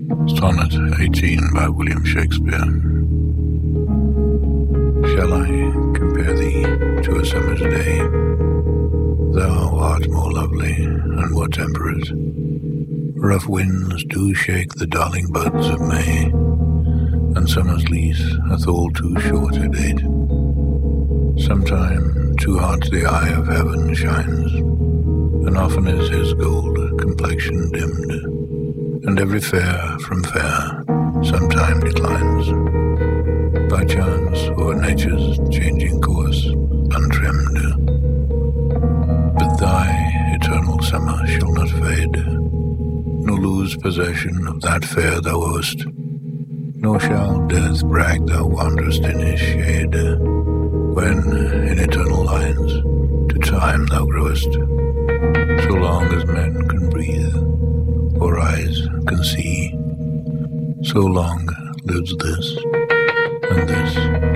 Sonnet 18 by William Shakespeare. Shall I compare thee to a summer's day? Thou art more lovely and more temperate. Rough winds do shake the darling buds of May, and summer's lease hath all too short a date. Sometime too hot the eye of heaven shines, and often is his gold complexion dimmed, and every fair from fair sometime declines, by chance or nature's changing course untrimmed. But thy eternal summer shall not fade, nor lose possession of that fair thou owest, nor shall death brag thou wanderest in his shade, when in eternal lines to time thou growest. So long as men can breathe, or eyes can see, so long lives this, and this